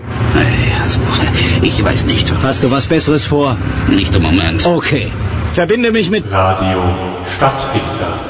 Also, ich weiß nicht. Hast du was Besseres vor? Nicht im Moment. Okay. Verbinde mich mit Radio Stadtfilter.